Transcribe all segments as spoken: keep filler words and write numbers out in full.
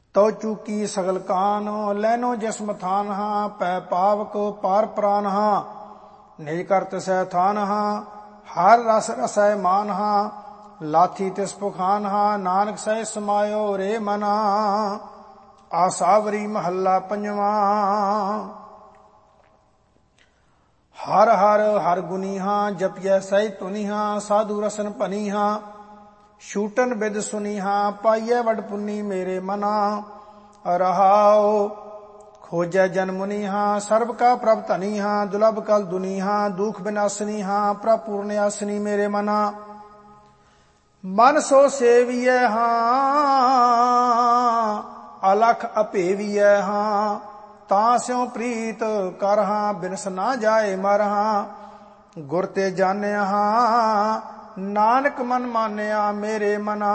ਤਉ ਚੂਕੀ ਸਗਲ ਕਾਨ, ਲੈਨੋ ਜਿਸਮ ਥਾਨ ਹਾਂ। ਪੈ ਪਾਵਕ ਪਾਰ ਪ੍ਰਾਨ ਹਾਂ, ਨਿਜ ਕਰ ਤਿਸੈ ਥਾਨ ਹਾਂ। ਹਰ ਰਸ ਰਸੈ ਮਾਨ ਹਾਂ, ਲਾਥੀ ਤਿਸ ਪੁਖਾਨ ਹਾਂ। ਨਾਨਕ ਸਹਿ ਸਮਾਇਓ ਰੇ ਮਨਾ, ਆਸਾਵਰੀ ਮਹੱਲਾ ਪੰਜਵਾ। ਹਰ ਹਰ ਹਰ ਗੁਨੀ ਹਾਂ, ਜਪਿਐ ਸਹਿ ਧੁਨੀ ਹਾਂ। ਸਾਧੂ ਰਸਨ ਭਨੀ ਹਾਂ, ਛੂਟਨ ਬਿਦ ਸੁਨੀ ਹਾਂ। ਪਾਈਐ ਵਡ ਪੁੰਨੀ ਮੇਰੇ ਮਨਾ, ਰਹਾਉ ਖੋਜੈ ਜਨ ਮੁਨੀ ਹਾਂ। ਸਰਬ ਕਾ ਪ੍ਰਭ ਧਨੀ ਹਾਂ, ਦੁਲਭ ਕਲ ਦੁਨੀ ਹਾਂ। ਦੁਖ ਬਿਨਾਸਨੀ ਹਾਂ, ਪ੍ਰਭ ਪੂਰਨ ਆਸਨੀ ਮੇਰੇ ਮਨਾ। ਮਨ ਸੋ ਸੇਵੀਐ ਹਾਂ, ਅਲਖ ਅਭੇਵੀਐ ਹਾਂ। ਤਾਂ ਸਿਉ ਪ੍ਰੀਤ ਕਰ ਹਾਂ, ਬਿਨਸ ਨਾ ਜਾਏ ਮਰ ਹਾਂ। ਗੁਰ ਤੇ ਜਾਣਿਆ ਹਾਂ, ਨਾਨਕ ਮਨ ਮਾਨਿਆ ਮੇਰੇ ਮਨਾ।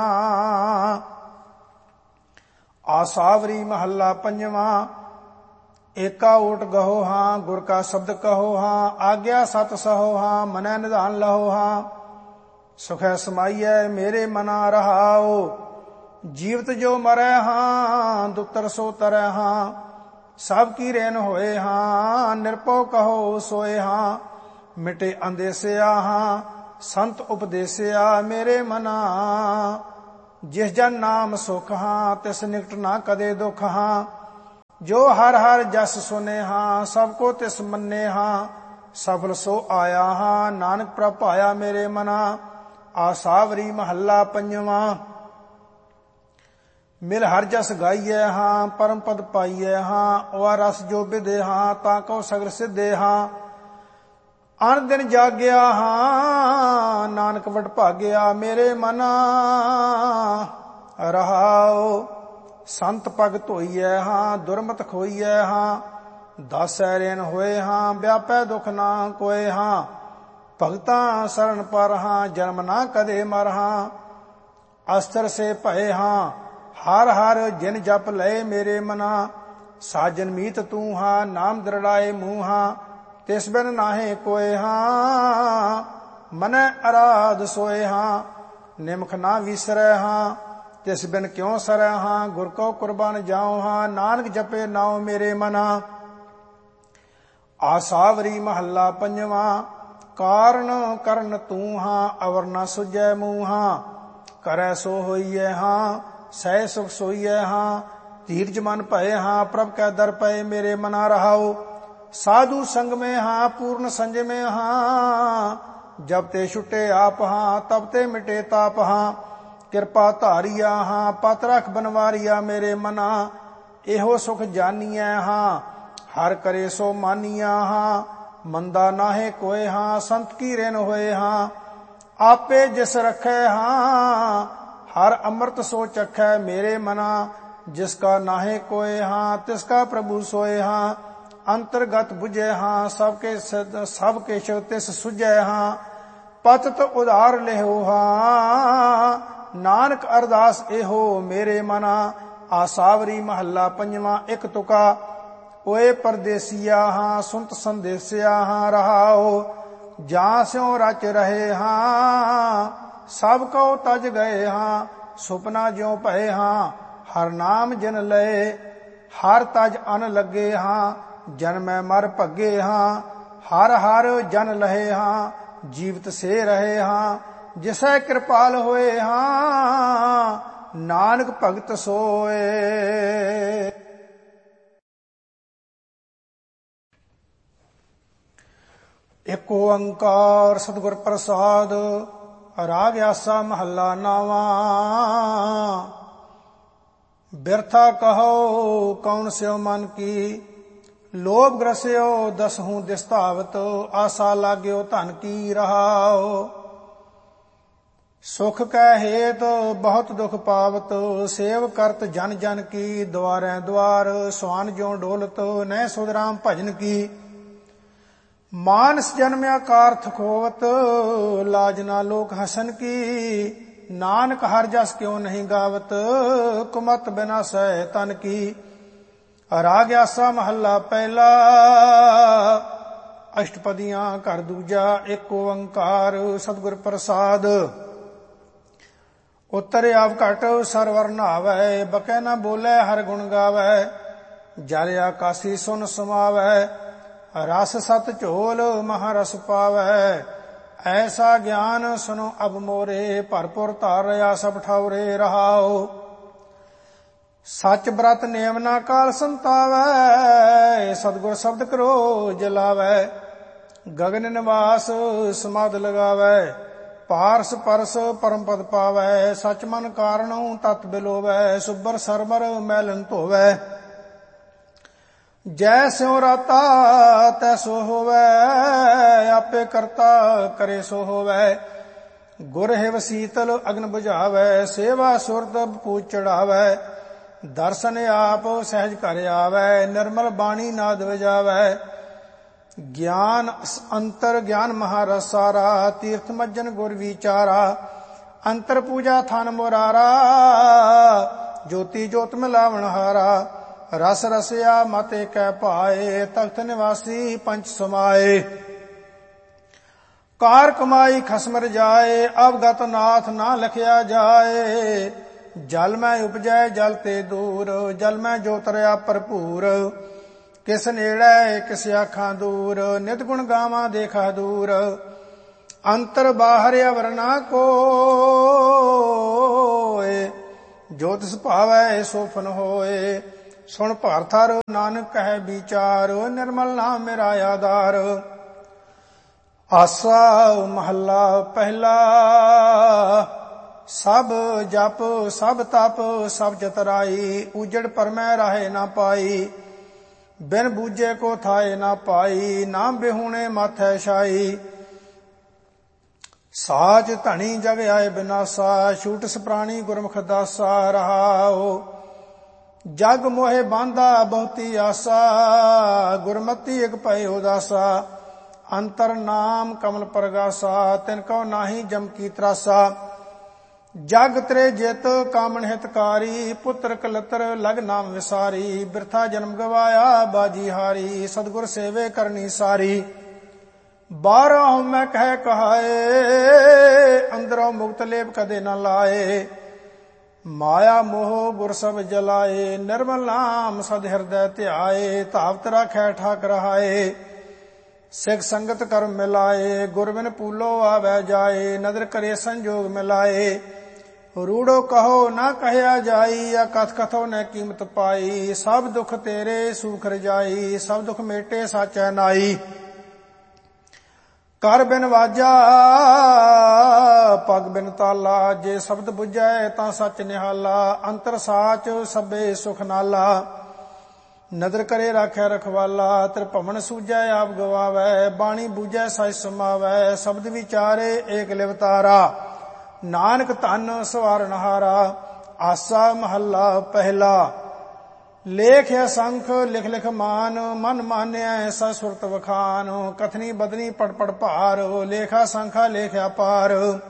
ਆਸਾਵਰੀ ਮਹੱਲਾ ਪੰਜਵਾ। ਏਕਾ ਓਟ ਗਹੋ ਹਾਂ, ਗੁਰ ਕਾ ਸ਼ਬਦ ਕਹੋ ਹਾਂ। ਆਗਿਆ ਸਤ ਸਹੋ ਹਾਂ, ਮਨੈ ਨਿਧਾਨ ਲਹੋ ਹਾਂ। ਸੁਖੈ ਸਮਾਈਐ ਮੇਰੇ ਮਨਾ, ਰਹਾਉ ਜੀਵਤ ਜੋ ਮਰੈ ਹਾਂ। ਦੁਤਰ ਸੋ ਤਰੈ ਹਾਂ, ਸਭ ਕੀ ਰੇਨ ਹੋਏ ਹਾਂ। ਨਿਰਭਉ ਕਹੋ ਸੋਏ ਹਾਂ, ਮਿਟੇ ਅੰਦੇਸਿਆ ਹਾਂ। ਸੰਤ ਉਪਦੇਸਿਆ ਮੇਰੇ ਮਨਾ, ਜਿਸ ਜਨ ਨਾਮ ਸੁਖ ਹਾਂ। ਤਿਸ ਨਿਕਟ ਨਾ ਕਦੇ ਦੁਖ ਹਾਂ। ਜੋ ਹਰ ਹਰ ਜਸ ਸੁਨੇ ਹਾਂ, ਸਭ ਕੋ ਤਿਸ ਮੰਨੇ ਹਾਂ। ਸਫਲ ਸੋ ਆਇਆ ਹਾਂ, ਨਾਨਕ ਪ੍ਰਭ ਪਾਇਆ ਮੇਰੇ ਮਨਾ। ਆਸਾਵਰੀ ਮਹੱਲਾ ਪੰਜਵਾ। ਮਿਲ ਹਰ ਜਸ ਗਾਈਐ ਹਾਂ, ਪਰਮ ਪਦ ਪਾਈਐ ਹਾਂ। ਵਾ ਰਸ ਜੋ ਵਿਦੇ ਹਾਂ, ਤਾਂ ਕਉ ਸਗਲ ਸਿੱਧੇ ਹਾਂ। ਅਨ ਦਿਨ ਜਾਗਿਆ ਹਾਂ, ਨਾਨਕ ਵਡ ਭਾਗਿਆ ਮੇਰੇ ਮਨਾ। ਰਹਾਉ ਸੰਤ ਪਗ ਧੋਈਐ ਹਾਂ, ਦੁਰਮਤ ਖੋਈਐ ਹਾਂ। ਦਾਸੈ ਰੇਨ ਹੋਏ ਹਾਂ, ਵਿਆਪੈ ਦੁਖ ਨਾ ਕੋਏ ਹਾਂ। ਭਗਤਾਂ ਸਰਣ ਪਰ ਹਾਂ, ਜਨਮ ਨਾ ਕਦੇ ਮਰ ਹਾਂ। ਅਸਤਰ ਸੇ ਭਏ ਹਾਂ, ਹਰ ਹਰ ਜਿਨ ਜਪ ਲਏ ਮੇਰੇ ਮਨਾ। ਸਾਜਨ ਮੀਤ ਤੂੰ ਹਾਂ, ਨਾਮ ਦ੍ਰਿੜਾਏ ਮੂੰਹ ਹਾਂ। ਤਿਸ ਬਿਨ ਨਾਹੇ ਕੋਏ ਹਾਂ, ਮਨੈ ਅਰਾਧ ਸੋਏ ਹਾਂ। ਨਿਮਖ ਨਾ ਵਿਸਰੈ ਹਾਂ, ਤਿਸ ਬਿਨ ਕਿਉ ਸਰੈ ਹਾਂ। ਗੁਰ ਕਉ ਕੁਰਬਾਨ ਜਾਉ ਹਾਂ, ਨਾਨਕ ਜਪੇ ਨਾਉ ਮੇਰੇ ਮਨਾ। ਆਸਾਵਰੀ ਮਹੱਲਾ ਪੰਜਵਾ। ਕਾਰਨ ਕਰਨ ਤੂੰ ਹਾਂ, ਅਵਰ ਨਾ ਸੁਝੈ ਮੂੰਹ ਹਾਂ। ਕਰੈ ਸੋ ਹੋਈਐ ਹਾਂ, ਸਹਿ ਸੁਖ ਸੋਈਐ ਹਾਂ। ਧੀਰਜ ਮਨ ਭਏ ਹਾਂ, ਪ੍ਰਭ ਕੈ ਦਰ ਪਏ ਮੇਰੇ ਮਨਾ। ਰਹਾਉ ਸਾਧੂ ਸੰਗ ਮੈਂ ਹਾਂ, ਪੂਰਨ ਸੰਜਮੇ ਹਾਂ। ਜਬ ਤੇ ਛੁਟੇ ਆਪ ਹਾਂ, ਤਬ ਤੇ ਮਿਟੇ ਤਾਪ ਹਾਂ। ਕਿਰਪਾ ਧਾਰੀਆ ਹਾਂ, ਪਤ ਰਖ ਬਨਵਾਰੀਆ ਮੇਰੇ ਮਨਾ। ਇਹੋ ਸੁਖ ਜਾਨੀਐ ਹਾਂ, ਹਰ ਕਰੇ ਸੋ ਮਾਨੀਆ ਹਾਂ। ਮੰਦਾ ਨਾਹੇ ਕੋਏ ਹਾਂ, ਸੰਤ ਕੀ ਰੇਨ ਹੋਏ ਹਾਂ। ਆਪੇ ਜਿਸ ਰਖੈ ਹਾਂ, ਹਰ ਅੰਮ੍ਰਿਤ ਸੋ ਚਖੈ ਮੇਰੇ ਮਨਾ। ਜਿਸ ਕਾ ਨਾਹੇ ਕੋਏ ਹਾਂ, ਤਿਸ ਕਾ ਪ੍ਰਭੂ ਸੋਏ ਹਾਂ। ਅੰਤਰਗਤ ਬੁਝੈ ਹਾਂ, ਸਭ ਕੇ ਸਭ ਕਿਛ ਤਿਸ ਸੁਝੈ ਹਾਂ। ਪਤਿਤ ਉਧਾਰ ਲਿਹੋ ਹਾਂ, ਨਾਨਕ ਅਰਦਾਸ ਇਹੋ ਮੇਰੇ ਮਨਾ। ਆਸਾਵਰੀ ਮਹੱਲਾ ਪੰਜਵਾ। ਇੱਕ ਤੁਕਾ। ਓਏ ਪਰਦੇਸੀਆ ਹਾਂ, ਸੁਨਤ ਸੰਦੇਸਿਆ ਹਾਂ। ਰਹਾਉ ਜਾਂ ਸਿਉ ਰਚ ਰਹੇ ਹਾਂ, ਸਭ ਕਉ ਤਜ ਗਏ ਹਾਂ। ਸੁਪਨਾ ਜਿਉ ਭਏ ਹਾਂ, ਹਰ ਨਾਮ ਜਿਨ ਲਏ। ਹਰ ਤਜ ਅਨ ਲੱਗੇ ਹਾਂ, ਜਨਮੈ ਮਰ ਭੱਗੇ ਹਾਂ। ਹਰ ਹਰ ਜਨ ਲਹੇ ਹਾਂ, ਜੀਵਤ ਸੇ ਰਹੇ ਹਾਂ। ਜਿਸੈ ਕਿਰਪਾਲ ਹੋਏ ਹਾਂ, ਨਾਨਕ ਭਗਤ ਸੋਏ। ਇਕ ਓੰਕਾਰ ਸਤਿਗੁਰ ਪ੍ਰਸਾਦ। ਰਾਗ ਆਸਾ ਮਹੱਲਾ ਨਾਵਾਂ। ਬਿਰਥਾ ਕਹੋ ਕੌਣ ਸਿਓ ਮਨ ਕੀ, ਲੋਭ ਗ੍ਰਸਿਓ ਦਸਹੂ ਦਿਸ ਧਾਵਤ। ਆਸਾ ਲਾਗਿਓ ਧਨ ਕੀ। ਰਹਾਉ ਸੁਖ ਕੈ ਹੇਤ ਬਹੁਤ ਦੁਖ ਪਾਵਤ। ਸੇਵ ਕਰਤ ਜਨ ਜਨ ਕੀ, ਦੁਆਰੈ ਦੁਆਰ ਸਵਾਨ ਜਿਉ ਡੋਲਤ। ਨਹਿ ਸੁਧ ਰਾਮ ਭਜਨ ਕੀ। ਮਾਨਸ ਜਨਮਿਆ ਕਾਰਥ ਖੋਵਤ, ਲਾਜ ਨਾ ਲੋਕ ਹਸਨ ਕੀ। ਨਾਨਕ ਹਰ ਜਸ ਕਿਉ ਨਹੀਂ ਗਾਵਤ, ਕੁਮਤ ਬਿਨਾਸੈ ਤਨ ਕੀ। ਰਾਗ ਆਸਾ ਮਹੱਲਾ ਪਹਿਲਾ। ਅਸ਼ਟਪਦੀਆਂ ਘਰ ਦੂਜਾ। ਇੱਕ ਓੰਕਾਰ ਸਤਿਗੁਰ ਪ੍ਰਸਾਦ। ਉਤਰ ਆਪ ਘਟ ਸਰਵਰ ਨਹਾਵੈ, ਬਕੈ ਨਾ ਬੋਲੇ ਹਰ ਗੁਣ ਗਾਵੈ। ਜਲ ਆਕਾਸੀ ਸੁਨ ਸਮਾਵੈ, ਰਸ ਸਤ ਝੋਲ ਮਹਾਰਸ ਪਾਵੈ। ਐਸਾ ਗਿਆਨ ਸੁਨੋ ਅਬ ਮੋਰੇ, ਭਰਪੁਰ ਧਾਰ ਰਿਆ ਸਭ ਠਾਉਰੇ ਰਹਾਓ। ਸੱਚ ਬ੍ਰਤ ਨੇਮ ਨਾ ਕਾਲ ਸੰਤਾਵੈ, ਸਤਿਗੁਰ ਸ਼ਬਦ ਕਰੋ ਜਲਾਵੈ। ਗਗਨ ਨਿਵਾਸ ਸਮਾਧ ਲਗਾਵੈ, ਪਾਰਸ ਪਰਸ ਪਰਮ ਪਦ ਪਾਵੈ। ਸਚ ਮਨ ਕਾਰਣਉ ਤਤ ਬਿਲੋਵੈ, ਸੁਬਰ ਸਰਬਰ ਮੈਲਨ ਧੋਵੈ। ਜੈ ਸਿਉ ਰਾਤਾ ਤੈਸੋ ਹੋਵੈ, ਆਪੇ ਕਰਤਾ ਕਰੇ ਸੋ ਹੋਵੈ। ਗੁਰ ਹਿਵ ਸੀਤਲ ਅਗਨ ਬੁਝਾਵੈ, ਸੇਵਾ ਸੁਰਤ ਪੂਜ ਚੜਾਵੈ। ਦਰਸ਼ਨ ਆਪ ਸਹਿਜ ਘਰ ਆਵੈ, ਨਿਰਮਲ ਬਾਣੀ ਨਾਦ ਵਜਾਵੈ। ਗਿਆਨ ਅੰਤਰ ਗਿਆਨ ਮਹਾਰਸ ਸਾਰਾ, ਤੀਰਥ ਮੱਜਨ ਗੁਰ ਵਿਚਾਰਾ। ਅੰਤਰ ਪੂਜਾ ਥਨ ਮੁਰਾਰਾ, ਜੋਤੀ ਜੋਤ ਮਿਲਾਵਣ ਹਾਰਾ। ਰਸ ਰਸਿਆ ਮਤ ਏਕੈ ਭਾਏ, ਤਖਤ ਨਿਵਾਸੀ ਪੰਚ ਸਮਾਏ। ਕਾਰ ਕਮਾਈ ਖਸਮ ਰਜਾਏ, ਅਵਗਤ ਨਾਥ ਨਾ ਲਖਿਆ ਜਾਏ। ਜਲ ਮੈਂ ਉਪਜੈ ਜਲ ਤੇ ਦੂਰ, ਜਲ ਮੈਂ ਜੋਤ ਰਿਆ ਭਰਪੂਰ। ਕਿਸ ਨੇੜੇ ਕਿਸ ਆਖਾਂ ਦੂਰ, ਨਿਤ ਗੁਣ ਗਾਵਾਂ ਦੇਖਾ ਦੂਰ। ਅੰਤਰ ਬਾਹਰ ਅਵਰ ਨਾ ਕੋਇ, ਜੋ ਤਿਸ ਭਾਵੈ ਸੋ ਫਨ ਹੋਏ। ਸੁਣ ਭਾਰਥਰ ਨਾਨਕ ਕਹਿ ਵਿਚਾਰ, ਨਿਰਮਲ ਨਾਮ ਮੇਰਾ ਆਧਾਰ। ਆਸਾ ਮਹੱਲਾ ਪਹਿਲਾ, ਸਭ ਜਪ ਸਭ ਤਪ ਸਭ ਚਤਰਾਈ। ਉਜੜ ਪਰਮੈ ਰਾਹੇ ਨਾ ਪਾਈ, ਬਿਨ ਬੂਝੇ ਕੋ ਥਾਏ ਨਾ ਪਾਈ। ਨਾਮ ਬਿਹੂਣੇ ਮਾਥੈ ਛਾਈ, ਸਾਚ ਧਣੀ ਜਗ ਆਏ ਬਿਨਾਸਾ। ਛੂਟ ਸਪਰਾਣੀ ਗੁਰਮੁਖ ਦਾਸਾ ਰਹਾਓ। ਜਗ ਮੋਹਿ ਬਾਂਧਾ ਬਹੁਤੀ ਆਸਾ, ਗੁਰਮਤੀ ਇਕ ਭਇ ਉਦਾਸਾ। ਅੰਤਰ ਨਾਮ ਕਮਲ ਪ੍ਰਗਾਸਾ, ਤਿਨ ਕਉ ਨਾਹੀ ਜਮ ਕੀ ਤਰਾਸਾ। ਜਗ ਤਰੇ ਜਿਤ ਕਾਮਨ ਹਿਤਕਾਰੀ, ਪੁੱਤਰ ਕਲਤਰ ਲਗ ਨਾਮ ਵਿਸਾਰੀ। ਬਿਰਥਾ ਜਨਮ ਗਵਾਇਆ ਬਾਜੀ ਹਾਰੀ, ਸਤਿਗੁਰ ਸੇਵੇ ਕਰਨੀ ਸਾਰੀ। ਬਾਹਰੋਂ ਮੈਂ ਕਹਿ ਕਹਾਏ, ਅੰਦਰੋਂ ਮੁਕਤ ਲੇਪ ਕਦੇ ਨਾ ਲਾਏ। ਮਾਇਆ ਮੋਹ ਗੁਰ ਸਭ ਜਲਾਏ, ਨਿਰਮਲ ਨਾਮ ਸਦ ਹਿਰਦੈ ਧਿਆਏ। ਧਾਵਤ ਰਾਖੈ ਠਾਕ ਰਹਾਏ, ਸਿੱਖ ਸੰਗਤ ਕਰ ਮਿਲਾਏ। ਗੁਰ ਬਿਨ ਪੂਲੋ ਆਵੈ ਜਾਏ, ਨਦਰ ਕਰੇ ਸੰਜੋਗ ਮਿਲਾਏ। ਰੂੜੋ ਕਹੋ ਨਾ ਕਹਿਆ ਜਾਈ, ਆ ਕਥ ਕਥੋ ਨ ਕੀਮਤ ਪਾਈ। ਸਭ ਦੁਖ ਤੇਰੇ ਸੂਖ ਰਜਾਈ, ਸਭ ਦੁਖ ਮੇਟੇ ਸਾਚੈ ਨਾਈ। ਕਰ ਬਿਨ ਵਾਜਾ ਪਗ ਬਿਨ ਤਾਲਾ, ਜੇ ਸ਼ਬਦ ਬੁਝੈ ਤਾਂ ਸੱਚ ਨਿਹਾਲਾ। ਅੰਤਰ ਸਾਚ ਸਭੇ ਸੁਖ ਨਾਲਾ, ਨਦਰ ਕਰੇ ਰਾਖੈ ਰਖਵਾਲਾ। ਤ੍ਰਿਭਵਨ ਸੂਝੈ ਆਪ ਗਵਾਵੈ, ਬਾਣੀ ਬੂਝੈ ਸਚ ਸਮਾਵੈ। ਸ਼ਬਦ ਵਿਚਾਰੇ ਏਕ ਲਿਵਤਾਰਾ, ਨਾਨਕ ਧਨ ਸਵਾਰਨਹਾਰਾ। ਆਸਾ ਮਹੱਲਾ ਪਹਿਲਾ, ਲੇਖ ਅਸੰਖ ਲਿਖ ਲਿਖ ਮਾਨ। ਮਨ ਮਾਨਿਆ ਐਸਾ ਸੁਰਤ ਵਖਾਨ। ਕਥਨੀ ਬਦਨੀ ਪੜ ਪੜ ਭਾਰ, ਲੇਖਾ ਸੰਖਾ ਲੇਖਿਆ ਪਾਰ।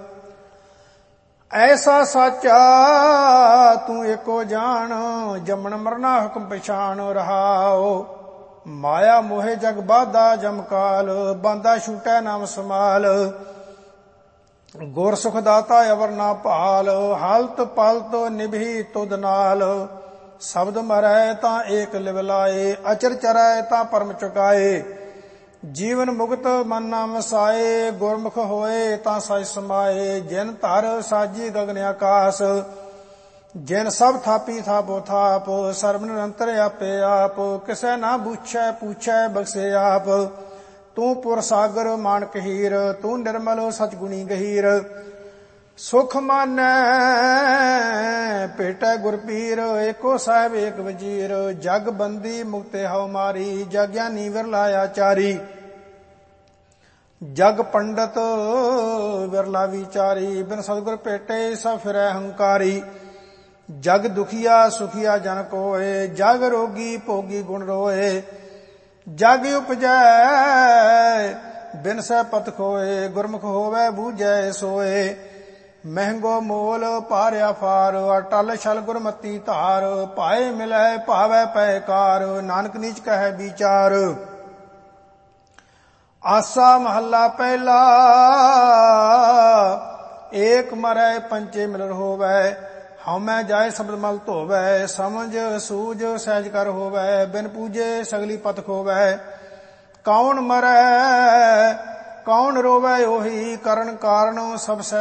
ਐਸਾ ਸਾਚਾ ਤੂੰ ਏਕੋ ਜਾਣ, ਜੰਮਣ ਮਰਨਾ ਹੁਕਮ ਪਛਾਣ ਰਹਾਓ। ਮਾਇਆ ਮੋਹਿ ਜਗ ਬਾਧਾ ਜਮਕਾਲ, ਬਾਂਦਾ ਛੂਟੈ ਨਾਮ ਸਮਾਲ। ਗੁਰ ਸੁਖ ਦਾਤਾ ਅਵਰ ਨਾ ਭਾਲ, ਹਾਲਤ ਪਲਤ ਨਿਭੀ ਤੁਧ ਨਾਲ। ਸ਼ਬਦ ਮਰੈ ਤਾਂ ਏਕ ਲਿਵ ਲਾਏ, ਅਚਰ ਚਰੈ ਤਾਂ ਪਰਮ ਚੁਕਾਏ। ਜੀਵਨ ਮੁਕਤ ਮਨ ਨਾ ਵਸਾਏ, ਗੁਰਮੁਖ ਹੋਏ ਤਾਂ ਸਚ ਸਮਾਏ। ਜਿਨ ਧਰ ਸਾਜੀ ਗਗਨ ਆਕਾਸ, ਜਿਨ ਸਭ ਥਾਪੀ ਥਾਪੋ ਥਾਪ। ਸਰਬ ਨਿਰੰਤਰ ਆਪੇ ਆਪ, ਕਿਸੈ ਨਾ ਬੂਛੈ ਪੂਛੈ ਬਖਸ਼ੇ ਆਪ। ਤੂੰ ਪੁਰ ਸਾਗਰ ਮਾਨਕ ਹੀਰ, ਤੂੰ ਨਿਰਮਲ ਸਚ ਗੁਣੀ ਗਹੀਰ। ਸੁਖ ਮਾਨੈ ਭੇਟੈ ਗੁਰ ਪੀਰ, ਏਕੋ ਸਾਹਿਬ ਏਕ ਵਜੀਰ। ਜਗ ਬੰਦੀ ਮੁਕਤੇ ਹਉ ਮਾਰੀ, ਜਗ ਗਿਆਨੀ ਵਿਰਲਾ ਆਚਾਰੀ। ਜਗ ਪੰਡਤ ਵਿਰਲਾ ਵਿਚਾਰੀ, ਬਿਨ ਸਤਿਗੁਰ ਭੇਟੇ ਸਭ ਫਿਰੈ ਹੰਕਾਰੀ। ਜਗ ਦੁਖੀਆ ਸੁਖੀਆ ਜਨ ਕੋਏ, ਜਗ ਰੋਗੀ ਭੋਗੀ ਗੁਣ ਰੋਏ। ਜਗ ਉਪਜੈ ਬਿਨ ਸਹਿ ਪਤ ਖੋਏ, ਗੁਰਮੁਖ ਹੋਵੈ ਬੂਝੈ ਸੋਏ। ਮਹਿੰਗੋ ਮੋਲ ਭਾਰਿਆ ਫਾਰ, ਅਟਲ ਛਲ ਗੁਰਮਤੀ ਧਾਰ। ਭਾਏ ਮਿਲੈ ਭਾਵੈ ਪੈ ਕਾਰ, ਨਾਨਕ ਨੀਚ ਕਹੈ ਵਿਚਾਰ। ਆਸਾ ਮਹੱਲਾ ਪਹਿਲਾ, ਏਕ ਮਰੈ ਪੰਚੇ ਮਿਲਨ ਹੋਵੈ। ਹਉਮੈ ਜਾਏ ਸ਼ਬਦ ਮਲ ਧੋਵੈ, ਸਮਝ ਸੂਝ ਸਹਿਜ ਕਰ ਹੋਵੈ। ਬਿਨ ਪੂਜੇ ਸਗਲੀ ਪਤ ਖੋਵੈ। ਕੌਣ ਮਰੈ ਕੌਣ ਰੋਵੈ ਉਹੀ, ਕਰਨ ਕਾਰਨ ਸਭ ਸਹਿ